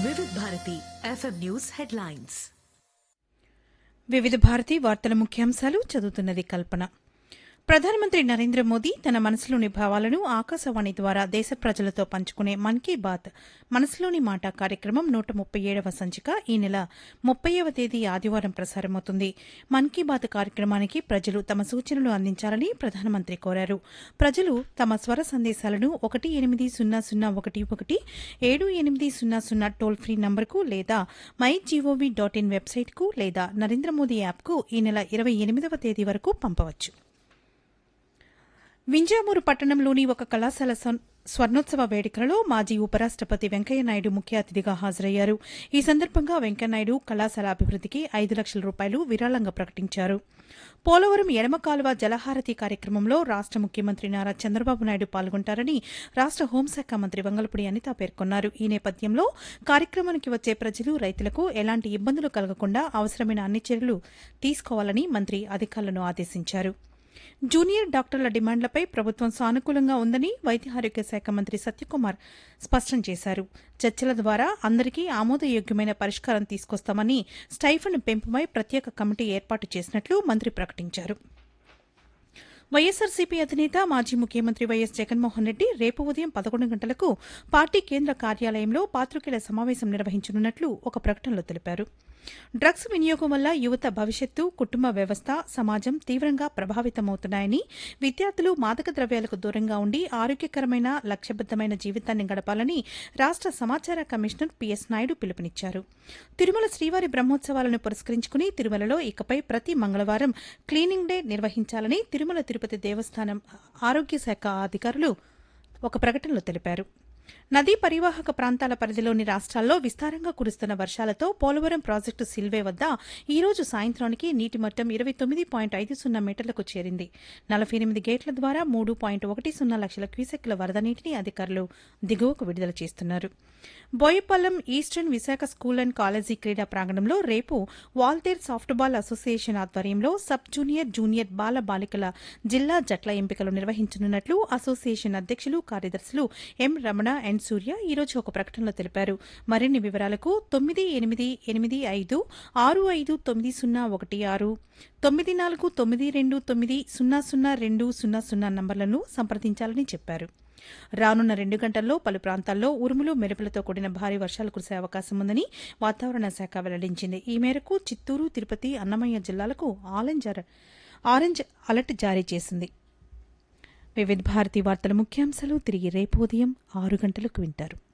వివిధ Bharati FM news headlines. వివిధ భారతి వార్తల ముఖ్యాంశాలు చదువుతున్నది కల్పన. ప్రధానమంత్రి నరేంద్ర మోదీ తన మనసులోని భావాలను ఆకాశవాణి ద్వారా దేశ ప్రజలతో పంచుకునే మన్ కీ బాత్ మనసులోని మాట కార్యక్రమం 137వ సంచిక ఈ నెల 30వ తేదీ ఆదివారం ప్రసారమవుతుంది. మన్ కీ బాత్ కార్యక్రమానికి ప్రజలు తమ సూచనలు అందించాలని ప్రధానమంత్రి కోరారు. ప్రజలు తమ స్వర సందేశాలను 18001178000 టోల్ ఫ్రీ నంబర్కు లేదా mygov.in వెబ్సైట్కు లేదా నరేంద్ర మోదీ యాప్కు ఈ నెల 28వ తేదీ వరకు పంపవచ్చు. వింజామూరు పట్టణంలోని ఒక కళాశాల స్వర్ణోత్సవ వేడుకలలో మాజీ ఉపరాష్టపతి వెంకయ్యనాయుడు ముఖ్య అతిథిగా హాజరయ్యారు. ఈ సందర్భంగా వెంకయ్యనాయుడు కళాశాల అభివృద్దికి 5 లక్షల రూపాయలు విరాళంగా ప్రకటించారు. పోలవరం ఎడమ కాలువ జలహారతి కార్యక్రమంలో రాష్ట ముఖ్యమంత్రి నారా చంద్రబాబు నాయుడు పాల్గొంటారని రాష్ట హోంశాఖ మంత్రి వంగలపూడి అనిత పేర్కొన్నారు. ఈ నేపథ్యంలో కార్యక్రమానికి వచ్చే ప్రజలు, రైతులకు ఎలాంటి ఇబ్బందులు కలగకుండా అవసరమైన అన్ని చర్యలు తీసుకోవాలని మంత్రి అధికారులను ఆదేశించారు. జూనియర్ డాక్టర్ల డిమాండ్లపై ప్రభుత్వం సానుకూలంగా ఉందని వైద్య ఆరోగ్య శాఖ మంత్రి సత్యకుమార్ స్పష్టం చేశారు. చర్చల ద్వారా అందరికీ ఆమోదయోగ్యమైన పరిష్కారం తీసుకొస్తామని, స్టైఫండ్ పెంపుపై ప్రత్యేక కమిటీ ఏర్పాటు చేసినట్లు మంత్రి ప్రకటించారు. వైఎస్సార్సీపీ అధినేత మాజీ ముఖ్యమంత్రి వైఎస్ జగన్మోహన్ రెడ్డి రేపు ఉదయం 11 గంటలకు పార్టీ కేంద్ర కార్యాలయంలో పాత్రికేయుల సమావేశం నిర్వహించనున్నట్లు ఒక ప్రకటనలో తెలిపారు. డ్రగ్స్ వినియోగం వల్ల యువత భవిష్యత్తు, కుటుంబ వ్యవస్థ, సమాజం తీవ్రంగా ప్రభావితమవుతున్నాయని, విద్యార్థులు మాదక ద్రవ్యాలకు దూరంగా ఉండి ఆరోగ్యకరమైన, లక్ష్యబద్దమైన జీవితాన్ని గడపాలని రాష్ట సమాచార కమిషనర్ పిఎస్ నాయుడు పిలుపునిచ్చారు. తిరుమల శ్రీవారి బ్రహ్మోత్సవాలను పురస్కరించుకుని తిరుమలలో ఇకపై ప్రతి మంగళవారం క్లీనింగ్ డే నిర్వహించాలని తిరుమల తిరుపతి దేవస్థానం ఆరోగ్య శాఖ అధికారులు ఒక ప్రకటనలో తెలిపారు. నదీ పరివాహక ప్రాంతాల పరిధిలోని రాష్ట్రాల్లో విస్తారంగా కురుస్తున్న వర్షాలతో పోలవరం ప్రాజెక్టు సిల్వే వద్ద ఈ రోజు సాయంత్రానికి నీటి మట్టం 29.50 మీటర్లకు చేరింది. 48 గేట్ల ద్వారా 3.10 లక్షల క్యూసెక్కుల వరద నీటిని అధికారులు దిగువకు విడుదల చేస్తున్నారు. Boyapalem eastern Visakha school and college క్రీడా ప్రాంగణంలో రేపు వాల్తేర్ సాఫ్ట్బాల్ అసోసియేషన్ ఆధ్వర్యంలో సబ్ జూనియర్, జూనియర్ బాల బాలికల జిల్లా జట్ల ఎంపికలు నిర్వహించనున్నట్లు అసోసియేషన్ అధ్యక్షులు, కార్యదర్శులు ఎం రమణ అండ్ సూర్య ఈ రోజు ఒక ప్రకటనలో తెలిపారు. మరిన్ని వివరాలకు 9885659016 9492900200 నంబర్లను సంప్రదించాలని చెప్పారు. రానున్న 2 గంటల్లో పలు ప్రాంతాల్లో ఉరుములు, మెరుపులతో కూడిన భారీ వర్షాలు కురిసే అవకాశం ఉందని వాతావరణ శాఖ వెల్లడించింది. ఈ మేరకు చిత్తూరు, తిరుపతి, అన్నమయ్య జిల్లాలకు ఆరెంజ్ అలర్ట్ జారీ చేసింది. వివిధ భారతి వార్తల ముఖ్యాంశాలు తిరిగి రేపు ఉదయం 6 గంటలకు వింటారు.